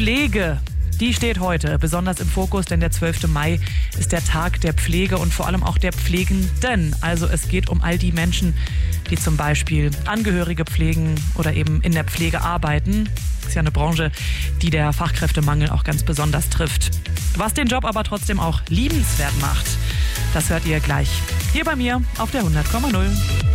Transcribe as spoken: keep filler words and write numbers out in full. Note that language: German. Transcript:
Pflege. Die steht heute besonders im Fokus, denn der zwölfte Mai ist der Tag der Pflege und vor allem auch der Pflegenden. Also es geht um all die Menschen, die zum Beispiel Angehörige pflegen oder eben in der Pflege arbeiten. Das ist ja eine Branche, die der Fachkräftemangel auch ganz besonders trifft. Was den Job aber trotzdem auch liebenswert macht, das hört ihr gleich hier bei mir auf der hundert Komma null.